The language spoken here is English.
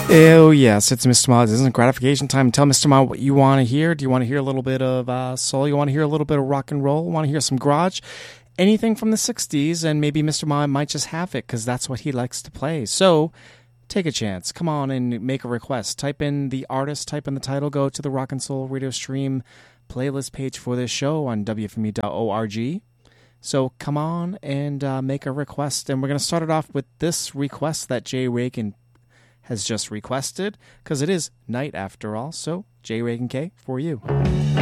Oh, yes, it's Mr. Ma. This isn't gratification time. Tell Mr. Ma what you want to hear. Do you want to hear a little bit of soul? You want to hear a little bit of rock and roll? Want to hear some garage? Anything from the 60s, and maybe Mr. Ma might just have it because that's what he likes to play. So take a chance. Come on and make a request. Type in the artist, type in the title, go to the Rock and Soul Radio Stream playlist page for this show on WFMU.org. So come on and make a request. And we're going to start it off with this request that Jay Reagan has just requested, because it is night after all. So Jay Reagan K for you.